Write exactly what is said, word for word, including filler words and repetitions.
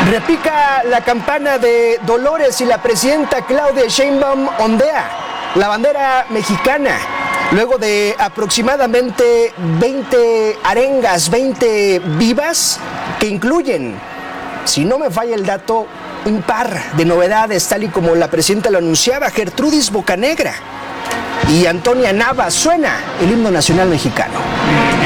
Repica la campana de Dolores y la presidenta Claudia Sheinbaum ondea la bandera mexicana. Luego de aproximadamente veinte arengas, veinte vivas, que incluyen, si no me falla el dato, un par de novedades, tal y como la presidenta lo anunciaba. Gertrudis Bocanegra y Antonia Nava. Suena el himno nacional mexicano.